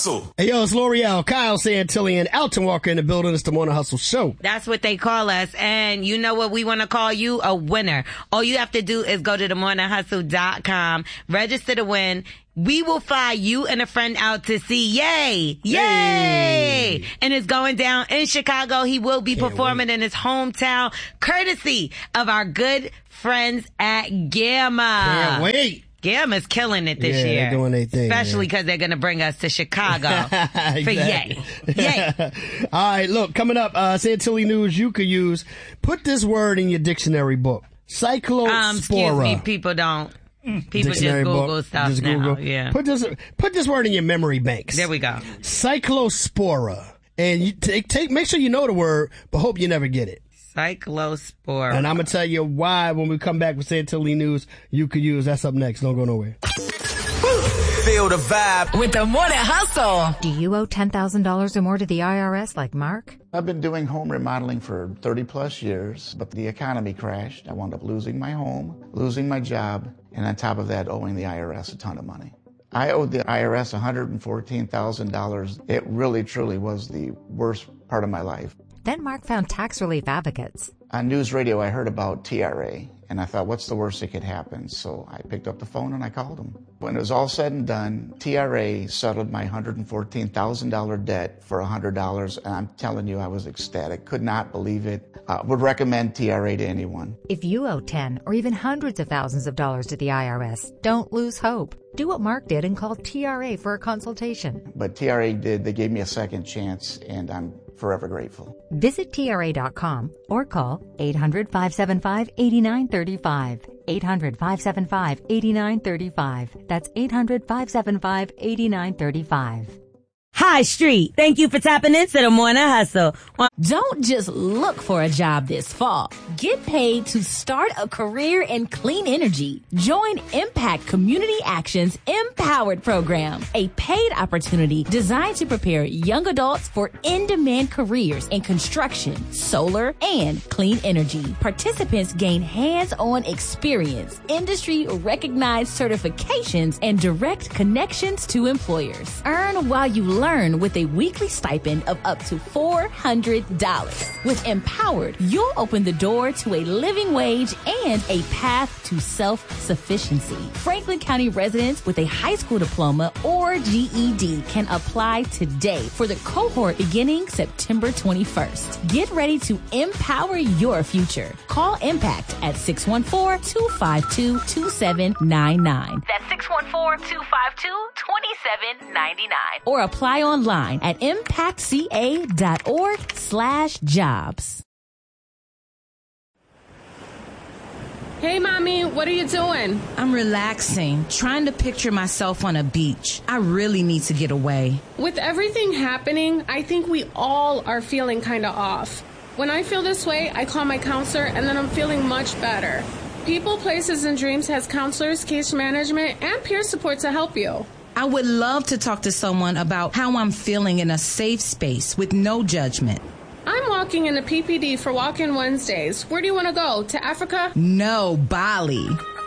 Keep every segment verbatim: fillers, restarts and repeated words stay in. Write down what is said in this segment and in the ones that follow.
Hustle. Hey, yo, it's L'Oreal, Kyle Santilli, and Alton Walker in the building. It's the Morning Hustle Show. That's what they call us. And you know what we want to call you? A winner. All you have to do is go to the morning hustle dot com, register to win. We will fly you and a friend out to see Yay. Yay! Yay. And it's going down in Chicago. He will be Can't performing wait. in his hometown, courtesy of our good friends at Gamma. Can't wait. Gamma's killing it this yeah, year. They're doing their thing. Especially because they're going to bring us to Chicago for Yay. Yay. All right, look, coming up, uh, Santilli news you could use. Put this word in your dictionary book. Cyclospora. Um, excuse me, people don't. People Dictionary just Google book, stuff just now. Google. Yeah. Put this, put this word in your memory banks. There we go. Cyclospora. And you take, take, make sure you know the word, but hope you never get it. Cyclospora. And I'm going to tell you why when we come back with Santilli news you could use. That's up next. Don't go nowhere. Feel the vibe with the Morning Hustle. Do you owe ten thousand dollars or more to the I R S like Mark? I've been doing home remodeling for thirty plus years, but the economy crashed. I wound up losing my home, losing my job, and on top of that, owing the I R S a ton of money. I owed the I R S one hundred fourteen thousand dollars. It really, truly was the worst part of my life. Then Mark found tax relief advocates. On news radio, I heard about T R A, and I thought, what's the worst that could happen? So I picked up the phone and I called them. When it was all said and done, T R A settled my one hundred fourteen thousand dollars debt for one hundred dollars, and I'm telling you, I was ecstatic. Could not believe it. Uh, would recommend T R A to anyone. If you owe ten or even hundreds of thousands of dollars to the I R S, don't lose hope. Do what Mark did and call T R A for a consultation. But T R A did. They gave me a second chance, and I'm forever grateful. Visit T R A dot com or call eight hundred, five seven five, eight nine three five. eight hundred, five seven five, eight nine three five. That's eight hundred, five seven five, eight nine three five. High Street. Thank you for tapping into the Morning Hustle. Don't just look for a job this fall. Get paid to start a career in clean energy. Join Impact Community Action's Empowered program, a paid opportunity designed to prepare young adults for in-demand careers in construction, solar, and clean energy. Participants gain hands-on experience, industry-recognized certifications, and direct connections to employers. Earn while you learn. Learn with a weekly stipend of up to four hundred dollars. With Empowered, you'll open the door to a living wage and a path to self-sufficiency. Franklin County residents with a high school diploma or G E D can apply today for the cohort beginning September twenty-first. Get ready to empower your future. Call Impact at six one four, two five two, two seven nine nine. That's six one four, two five two, two seven nine nine. Or apply online at impactca.org slash jobs. Hey, Mommy, what are you doing? I'm relaxing, trying to picture myself on a beach. I really need to get away. With everything happening, I think we all are feeling kind of off. When I feel this way, I call my counselor, and then I'm feeling much better. People, Places, and Dreams has counselors, case management, and peer support to help you. I would love to talk to someone about how I'm feeling in a safe space with no judgment. I'm walking in a P P D for Walk-In Wednesdays. Where do you want to go? To Africa? No, Bali.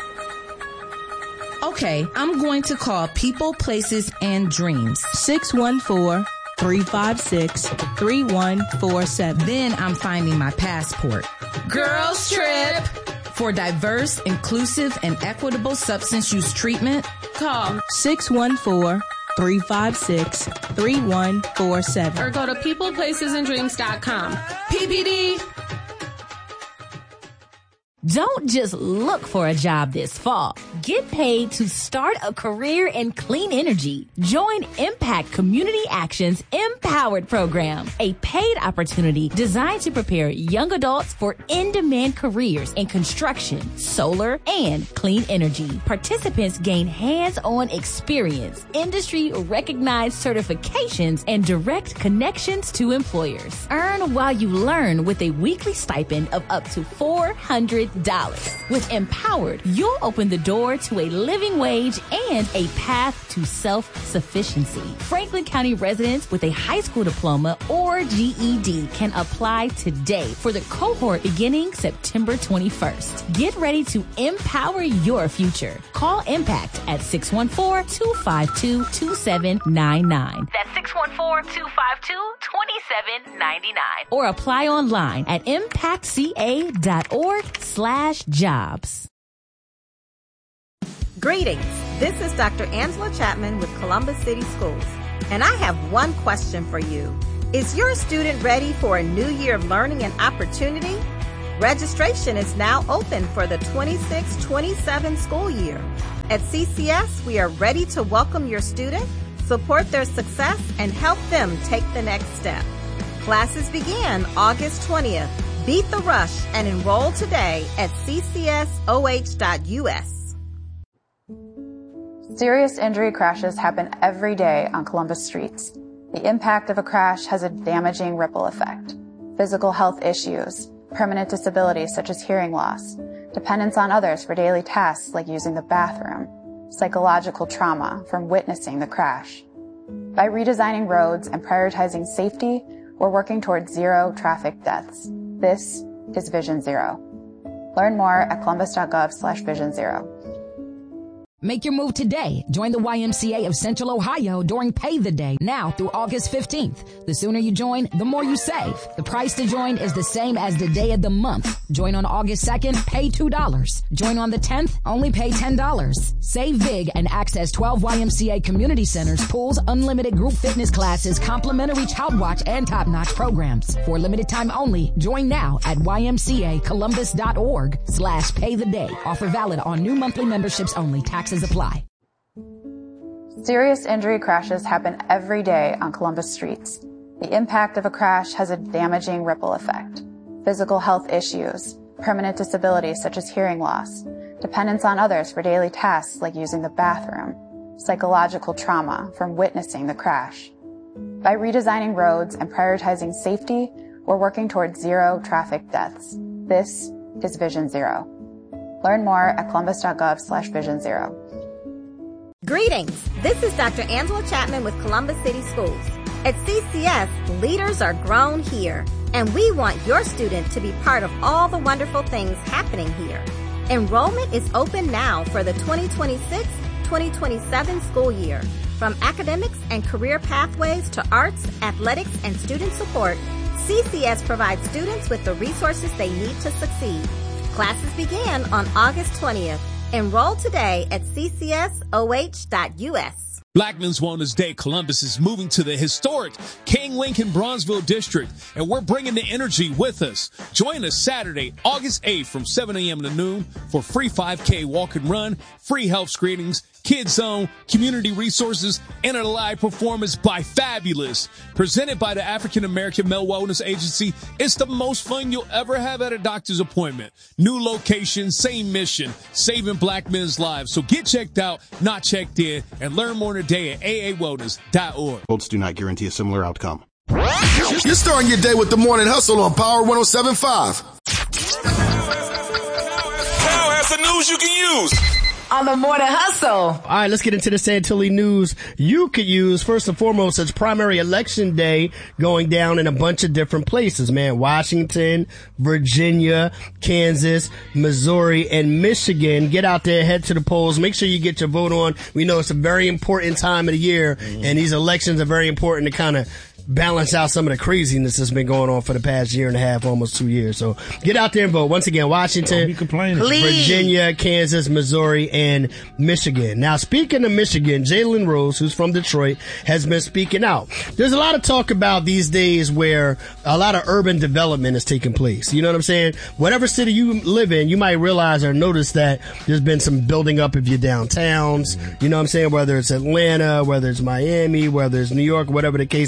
Okay, I'm going to call People, Places, and Dreams. six one four, three five six, three one four seven. Then I'm finding my passport. Girls Trip! For diverse, inclusive, and equitable substance use treatment, call six one four, three five six, three one four seven. Or go to people places and dreams dot com. P P D! Don't just look for a job this fall. Get paid to start a career in clean energy. Join Impact Community Action's Empowered program, a paid opportunity designed to prepare young adults for in-demand careers in construction, solar, and clean energy. Participants gain hands-on experience, industry-recognized certifications, and direct connections to employers. Earn while you learn with a weekly stipend of up to four hundred dollars. With Empowered, you'll open the door to a living wage and a path to self-sufficiency. Franklin County residents with a high school diploma or G E D can apply today for the cohort beginning September twenty-first. Get ready to empower your future. Call Impact at six one four, two five two, two seven nine nine. That's six one four, two five two, two seven nine nine. Or apply online at impactca.org slash jobs. Greetings. This is Doctor Angela Chapman with Columbus City Schools, and I have one question for you. Is your student ready for a new year of learning and opportunity? Registration is now open for the twenty-six twenty-seven school year. At C C S, we are ready to welcome your student, support their success, and help them take the next step. Classes begin August twentieth. Beat the rush and enroll today at c c s o h dot u s. Serious injury crashes happen every day on Columbus streets. The impact of a crash has a damaging ripple effect. Physical health issues, permanent disabilities such as hearing loss, dependence on others for daily tasks like using the bathroom, psychological trauma from witnessing the crash. By redesigning roads and prioritizing safety, we're working towards zero traffic deaths. This is Vision Zero. Learn more at columbus.gov slash vision zero. Make your move today. Join the Y M C A of Central Ohio during Pay the Day now through August fifteenth. The sooner you join, the more you save. The price to join is the same as the day of the month. Join on August second, pay two dollars. Join on the tenth, only pay ten dollars. Save big and access twelve Y M C A community centers, pools, unlimited group fitness classes, complimentary Child Watch, and top-notch programs. For limited time only, join now at ymcacolumbus.org slash pay the day. Offer valid on new monthly memberships only. Taxes apply. Serious injury crashes happen every day on Columbus streets. The impact of a crash has a damaging ripple effect. Physical health issues, permanent disabilities such as hearing loss, dependence on others for daily tasks like using the bathroom, psychological trauma from witnessing the crash. By redesigning roads and prioritizing safety, we're working towards zero traffic deaths. This is Vision Zero. Learn more at columbus.gov slash vision zero. Greetings. This is Doctor Angela Chapman with Columbus City Schools. At C C S, leaders are grown here, and we want your student to be part of all the wonderful things happening here. Enrollment is open now for the twenty twenty-six twenty twenty-seven school year. From academics and career pathways to arts, athletics, and student support, C C S provides students with the resources they need to succeed. Classes begin on August twentieth. Enroll today at c c s o h dot u s. Black Men's Wellness Day Columbus is moving to the historic King Lincoln Bronzeville District, and we're bringing the energy with us. Join us Saturday, August eighth from seven a.m. to noon for free five K walk and run, free health screenings, Kids Zone, community resources, and a live performance by Fabulous. Presented by the African American Male Wellness Agency, it's the most fun you'll ever have at a doctor's appointment. New location, same mission, saving black men's lives. So get checked out, not checked in, and learn more today at a a wellness dot org. Results do not guarantee a similar outcome. You're starting your day with the Morning Hustle on Power one oh seven point five. Now has the news you can use on the Morning Hustle. All right, let's get into the Santilli news you could use. First and foremost, it's primary election day going down in a bunch of different places, man. Washington, Virginia, Kansas, Missouri, and Michigan. Get out there, head to the polls. Make sure you get your vote on. We know it's a very important time of the year, mm-hmm. and these elections are very important to kind of balance out some of the craziness that's been going on for the past year and a half, almost two years. So get out there and vote. Once again, Washington, Virginia, Kansas, Missouri, and Michigan. Now, speaking of Michigan, Jalen Rose, who's from Detroit, has been speaking out. There's a lot of talk about these days where a lot of urban development is taking place. You know what I'm saying? Whatever city you live in, you might realize or notice that there's been some building up of your downtowns. You know what I'm saying? Whether it's Atlanta, whether it's Miami, whether it's New York, whatever the case may be.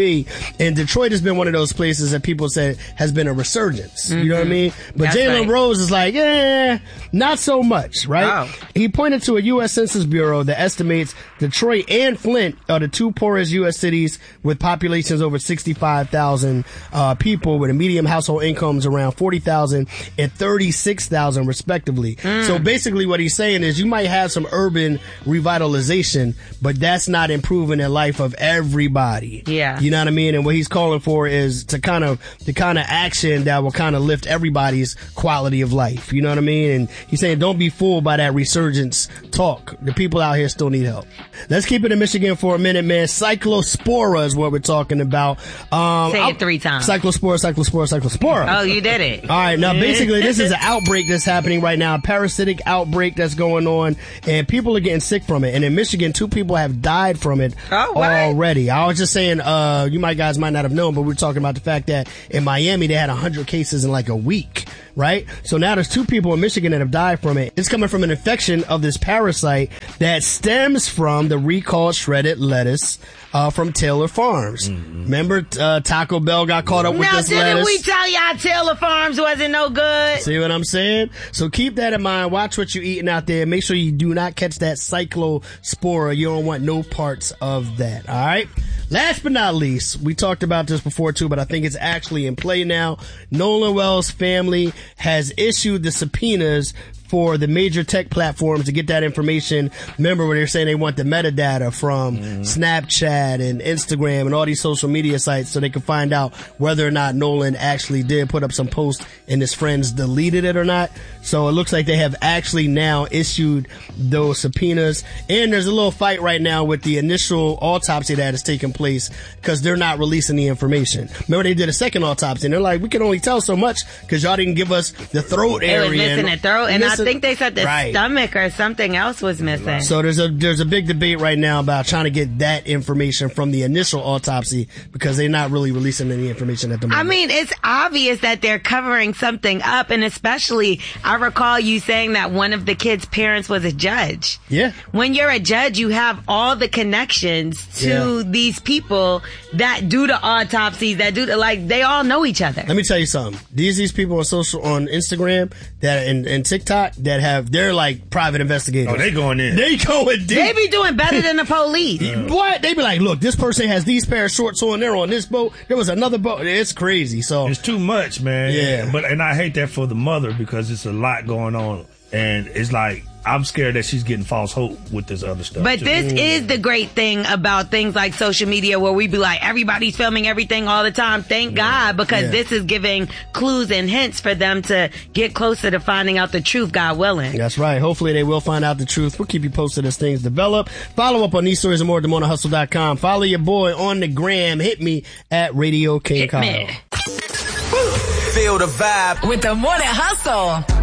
be. And Detroit has been one of those places that people say has been a resurgence. Mm-hmm. You know what I mean? But Jalen right. Rose is like, eh, not so much, right? Wow. He pointed to a U S Census Bureau that estimates Detroit and Flint are the two poorest U S cities with populations over sixty-five thousand uh, people with a median household incomes around forty thousand and thirty-six thousand respectively. Mm. So basically what he's saying is you might have some urban revitalization, but that's not improving the life of everybody. Yeah. You know what I mean? And what he's calling for is to kind of, the kind of action that will kind of lift everybody's quality of life. You know what I mean? And he's saying don't be fooled by that resurgence talk. The people out here still need help. Let's keep it in Michigan for a minute, man. Cyclospora is what we're talking about. Um, Say it three times. Cyclospora, cyclospora, cyclospora. Oh, you did it. All right. Now, basically, this is an outbreak that's happening right now, a parasitic outbreak that's going on, and people are getting sick from it. And in Michigan, two people have died from it oh, already. I was just saying, uh, you might guys might not have known, but we were talking about the fact that in Miami, they had one hundred cases in like a week, right? So now there's two people in Michigan that have died from it. It's coming from an infection of this parasite that stems from the recalled shredded lettuce uh, from Taylor Farms. Mm-hmm. Remember, uh, Taco Bell got caught up with now, this lettuce? Now, didn't lettuce? we tell y'all Taylor Farms wasn't no good? See what I'm saying? So keep that in mind. Watch what you're eating out there. Make sure you do not catch that cyclospora. You don't want no parts of that. All right? Last but not least, we talked about this before too, but I think it's actually in play now. Nolan Wells' family has issued the subpoenas for the major tech platforms to get that information. Remember when they're saying they want the metadata from mm-hmm. Snapchat and Instagram and all these social media sites so they can find out whether or not Nolan actually did put up some post and his friends deleted it or not. So it looks like they have actually now issued those subpoenas. And there's a little fight right now with the initial autopsy that has taken place because they're not releasing the information. Remember they did a second autopsy and they're like, we can only tell so much because y'all didn't give us the throat area. It was missing the throat and I I think they said the right. stomach or something else was missing. So there's a there's a big debate right now about trying to get that information from the initial autopsy because they're not really releasing any information at the moment. I mean, it's obvious that they're covering something up, and especially I recall you saying that one of the kids' parents was a judge. Yeah. When you're a judge, you have all the connections to yeah. these people that do the autopsies, that do the, like, they all know each other. Let me tell you something. These these people on social, on Instagram that and, and TikTok that have, they're like private investigators. Oh, they going in. They going deep. They be doing better than the police. Yeah. What? They be like, look, this person has these pair of shorts on, they're on this boat. There was another boat. It's crazy. So it's too much, man. Yeah. But, and I hate that for the mother because it's a lot going on. And it's like, I'm scared that she's getting false hope with this other stuff. But too. this mm. is the great thing about things like social media where we be like, everybody's filming everything all the time. Thank yeah. God, because yeah. this is giving clues and hints for them to get closer to finding out the truth, God willing. That's right. Hopefully they will find out the truth. We'll keep you posted as things develop. Follow up on these stories and more at the morning hustle dot com. Follow your boy on the gram. Hit me at Radio King Kyle. Feel the vibe with the Morning Hustle.